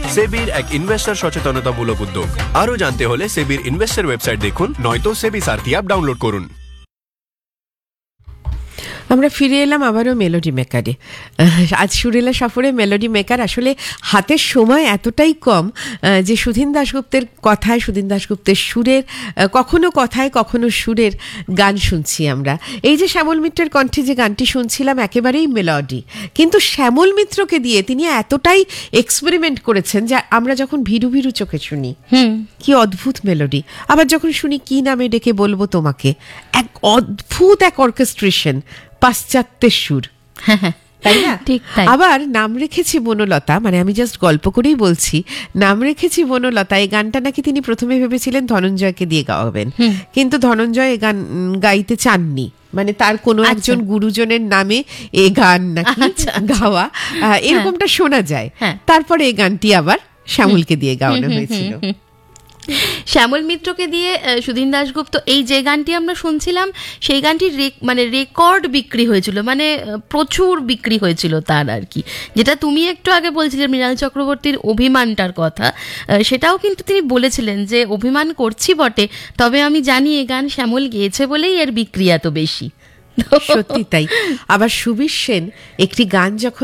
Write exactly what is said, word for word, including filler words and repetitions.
সেবির এক ইনভেস্টর সচেতনতামূলক উদ্যোগ। আরো জানতে হলে সেবির ইনভেস্টর ওয়েবসাইট দেখুন, নয়তো সেবি সারথি অ্যাপ ডাউনলোড করুন। আমরা ফিরে এলাম আবারও মেলোডি মেকারে। আজ সুরেলা সফরে মেলোডি মেকার আসলে হাতের সময় এতটাই কম যে সুধীন দাশগুপ্তের কথায়, সুধীন দাশগুপ্তের সুরের, কখনো কথায় কখনো সুরের গান শুনছি আমরা। এই যে শ্যামল মিত্রের কণ্ঠে যে গানটি শুনছিলাম একেবারেই মেলোডি, কিন্তু শ্যামল মিত্রকে দিয়ে তিনি এতটাই এক্সপেরিমেন্ট করেছেন যে আমরা যখন ভীরু ভীরু চোখে শুনি কি অদ্ভুত মেলোডি, আবার যখন শুনি কি নামে ডেকে বলবো তোমাকে, এক অদ্ভুত এক অর্কেস্ট্রেশন, পাশ্চাত্যের সুর, তাই না? ঠিক তাই। আবার নাম রেখেছি বনলতা, মানে আমি জাস্ট গল্প করেই বলছি, নাম রেখেছি বনলতা। এই গানটা নাকি তিনি প্রথমে ভেবেছিলেন ধনঞ্জয়কে দিয়ে গাওয়াবেন, কিন্তু ধনঞ্জয় এই গান গাইতে চাননি, মানে তার কোনো একজন গুরুজনের নামে এই গান নাকি গাওয়া, এরকমটা শোনা যায়। তারপরে এই গানটি আবার শ্যামলকে দিয়ে গাওয়ানো হয়েছিল। শ্যামল মিত্রকে দিয়ে সুধীন দাশগুপ্ত এই যে গানটি আমরা শুনছিলাম, সেই গানটির মানে রেকর্ড বিক্রি হয়েছিল, মানে প্রচুর বিক্রি হয়েছিল তার আর কি। যেটা তুমি একটু আগে বলছিলে মৃণাল চক্রবর্তীর অভিমানটার কথা, সেটাও কিন্তু তিনি বলেছিলেন যে অভিমান করছি বটে, তবে আমি জানি এই গান শ্যামল গেয়েছে বলেই এর বিক্রি এত বেশি। সত্যি তাই। আবার সুবীর সেন একটি গান যখন